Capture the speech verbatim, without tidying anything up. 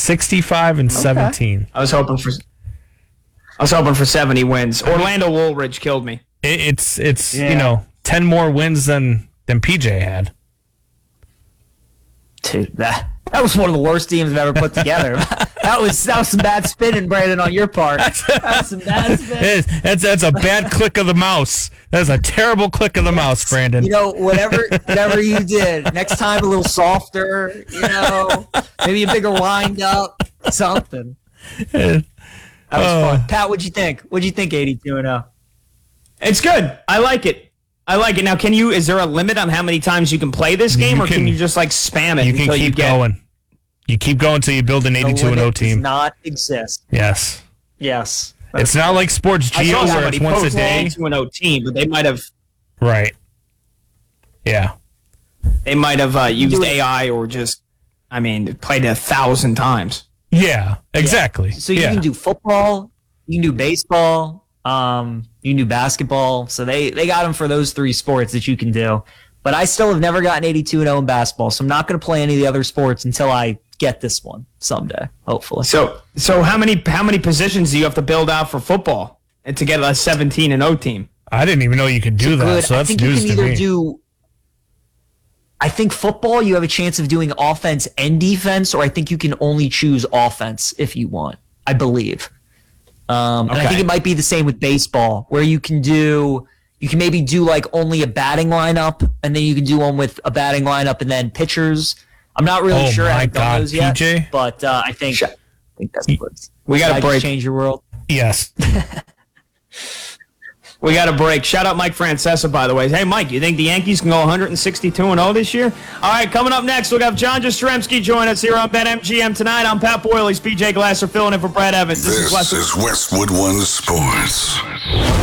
sixty-five and seventeen. I was hoping for I was hoping for seventy wins. Orlando Woolridge killed me. It, it's it's Yeah. you know ten more wins than than P J had. Dude, that that was one of the worst teams I've ever put together. that was that was some bad spinning, Brandon, on your part. That was some bad spinning. It is- That's that's a bad click of the mouse. That's a terrible click of the mouse, Brandon. You know, whatever whatever you did, next time a little softer, you know, maybe a bigger wind up, something. That was Oh. fun. Pat, what'd you think? What'd you think, eighty-two and oh? It's good. I like it. I like it. Now, can you? Is there a limit on how many times you can play this game, You or can, can- you just like spam it You can until keep you get? going. You keep going until you build an The eighty-two and oh limit does team. not exist. Yes. Yes. It's not like Sports I Geo saw where somebody it's once a post an day. eighty-two and oh team, but they might have Right. Yeah. they might have uh, used do it. A I or just, I mean, played it a thousand times. Yeah. Exactly. So you yeah. can do football, you can do baseball, um, you can do basketball. So they, they got them for those three sports that you can do. But I still have never gotten eighty-two and oh in basketball, so I'm not going to play any of the other sports until I get this one someday, hopefully. So, so how many how many positions do you have to build out for football and to get a seventeen and oh team? I didn't even know you could do that. Good. So I that's think you news can to either me. do. I think football, you have a chance of doing offense and defense, or I think you can only choose offense if you want. I believe. Um, and I Okay. think it might be the same with baseball, where you can do, you can maybe do like only a batting lineup, and then you can do one with a batting lineup and then pitchers. I'm not really Oh sure. I my haven't done God, those yet, P J? but uh, I think I think that's what. We got Did a I just break. change your world. Yes. We got a break. Shout out Mike Francesa, by the way. Hey, Mike, you think the Yankees can go one sixty-two and oh this year? All right, coming up next, we'll have John Jastrzemski join us here on BetMGM tonight. I'm Pat Boyle. He's P J Glasser filling in for Brad Evans. This, is This Westwood. is Westwood One Sports.